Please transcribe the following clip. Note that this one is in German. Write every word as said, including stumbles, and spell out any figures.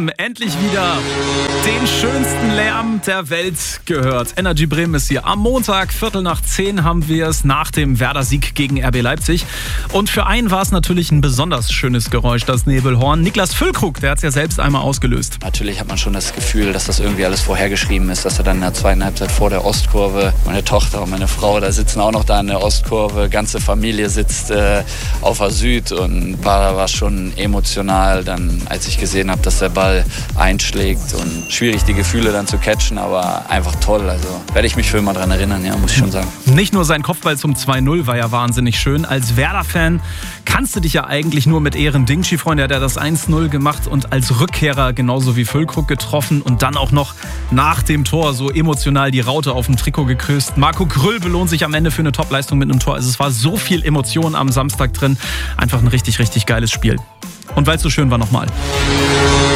haben endlich wieder den schönsten Lärm der Welt gehört. Energy Bremen ist hier. Am Montag, Viertel nach zehn, haben wir es nach dem Werder-Sieg gegen R B Leipzig. Und für einen war es natürlich ein besonders schönes Geräusch, das Nebelhorn. Niklas Füllkrug, der hat es ja selbst einmal ausgelöst. Natürlich hat man schon das Gefühl, dass das irgendwie alles vorhergeschrieben ist, dass er dann in der zweiten Halbzeit vor der Ostkurve, meine Tochter und meine Frau, da sitzen auch noch da in der Ostkurve, ganze Familie sitzt äh, auf der Süd und war, war schon emotional, dann, als ich gesehen habe, dass der Ball einschlägt und schwierig die Gefühle dann zu catchen, aber einfach toll, also werde ich mich für immer dran erinnern, ja, muss ich schon sagen. Nicht nur sein Kopfball zum zwei null war ja wahnsinnig schön, als Werder-Fan kannst du dich ja eigentlich nur mit Ehren Dingschi freuen, der hat ja das eins null gemacht und als Rückkehrer genauso wie Füllkrug getroffen und dann auch noch nach dem Tor so emotional die Raute auf dem Trikot geküsst. Marco Grüll belohnt sich am Ende für eine Topleistung mit einem Tor, also es war so viel Emotion am Samstag drin, einfach ein richtig, richtig geiles Spiel. Und weil es so schön war, nochmal.